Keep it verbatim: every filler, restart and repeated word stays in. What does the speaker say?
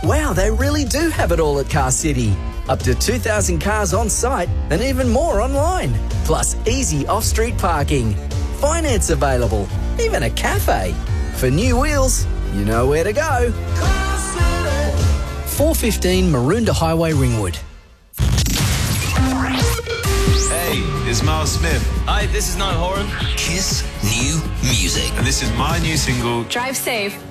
Wow, they really do have it all at Car City. Up to two thousand cars on site and even more online. Plus easy off-street parking. Finance available. Even a cafe. For new wheels, you know where to go. four fifteen Maroondah Highway, Ringwood. Hey, it's Miles Smith. Hi, this is Niall Horan. Kiss New Music. And this is my new single, Drive Safe.